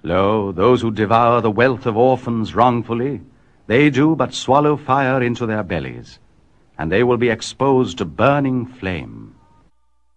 Lo, those who devour the wealth of orphans wrongfully, they do but swallow fire into their bellies, and they will be exposed to burning flame.